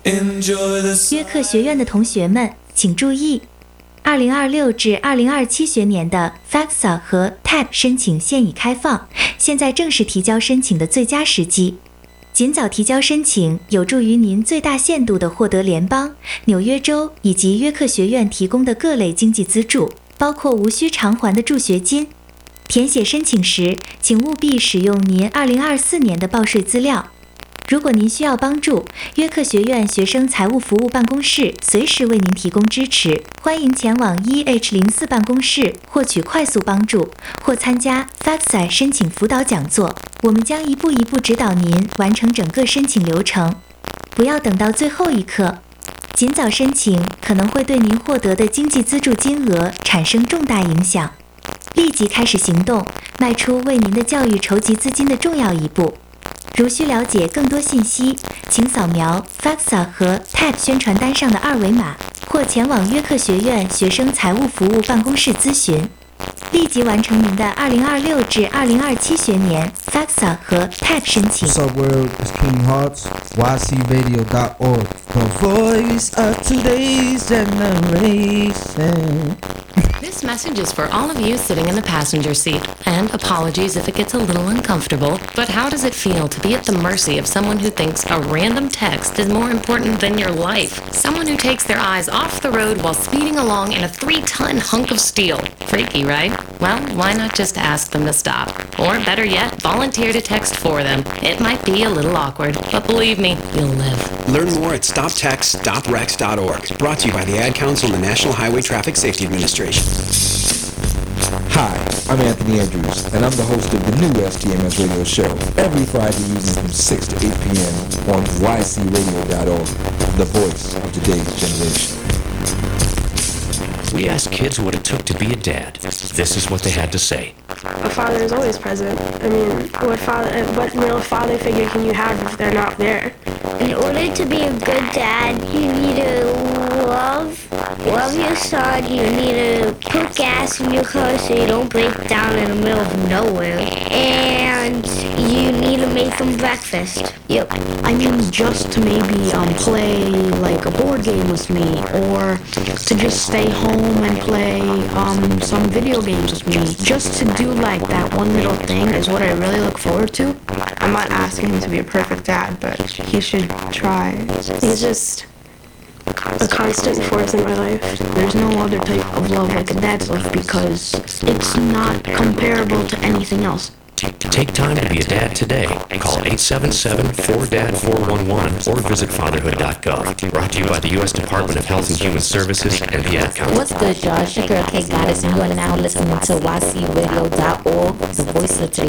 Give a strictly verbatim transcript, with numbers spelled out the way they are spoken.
约克学院的同学们，请注意，二零二六至二零二七学年的 FAFSA 和 T A B 申请现已开放，现在正是提交申请的最佳时机。尽早提交申请，有助于您最大限度地获得联邦、纽约州以及约克学院提供的各类经济资助，包括无需偿还的助学金。填写申请时，请务必使用您二零二四年的报税资料。如果您需要帮助，约克学院学生财务服务办公室随时为您提供支持，欢迎前往 E H 零四 办公室获取快速帮助，或参加 FAFSA 申请辅导讲座，我们将一步一步指导您完成整个申请流程。不要等到最后一刻，尽早申请可能会对您获得的经济资助金额产生重大影响。立即开始行动，迈出为您的教育筹集资金的重要一步。如需了解更多信息，请扫描 FAFSA 和 T A B 宣传单上的二维码，或前往约克学院学生财务服务办公室咨询。立即完成您的二零二六至二零二七学年 FAFSA 和 T A B 申请。 What's up, world? It's King Hearts. Y C radio dot org. The voice of today's generation. This message is for all of you sitting in the passenger seat. And apologies if it gets a little uncomfortable, but how does it feel to be at the mercy of someone who thinks a random text is more important than your life? Someone who takes their eyes off the road while speeding along in a three-ton hunk of steel. Freaky, right? Well, why not just ask them to stop? Or better yet, volunteer to text for them. It might be a little awkward, but believe me, you'll live. Learn more at stop text stop rex dot org. Brought to you by the Ad Council and the National Highway Traffic Safety Administration. Hi, I'm Anthony Andrews, and I'm the host of the new S T M S radio show every Friday evening from six to eight p.m. on Y C radio dot org, the voice of today's generation. We asked kids what it took to be a dad. This is what they had to say. A father is always present. I mean, what father, what real father figure can you have if they're not there? In order to be a good dad, you need to love, love your son. You need to put gas in your car so you don't break down in the middle of nowhere. And you need to make them breakfast. Yep. I mean, just to maybe um play like a board game with me, or to just stay home and play um some video games with me. Just to do like that one little thing is what I really look forward to. I'm not asking him to be a perfect dad, but he should try. He's just a constant force in my life. There's no other type of love like a dad's love because it's not comparable to anything else. Take time to be a dad today. Call eight seven seven four D A D four one one or visit fatherhood dot gov. Brought to you by the U S Department of Health and Human Services and the Ad Council. What's good, y'all? It's your girl K Goddess, and you are now listening to Y C radio dot org, the voice of today's